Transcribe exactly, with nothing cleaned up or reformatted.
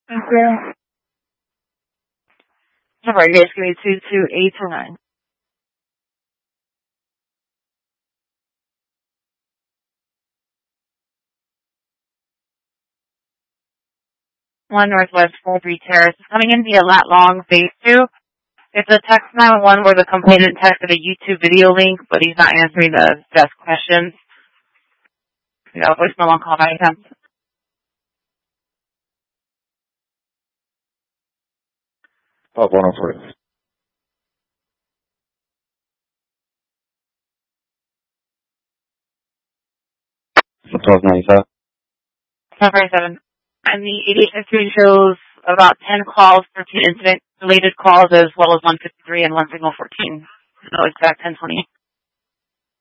Okay. Alright, guys, give me two two eight two nine. One Northwest Poultry Terrace is coming in via Lat Long Phase two. It's a text nine one one where the complainant texted a YouTube video link, but he's not answering the desk questions. You know, voicemail on call by attempt. Oh, one oh three. twelve ninety-five. ten forty-seven. And the A D H history shows about ten calls, thirteen incident-related calls, as well as one fifty-three and one signal fourteen. No, exact ten twenty.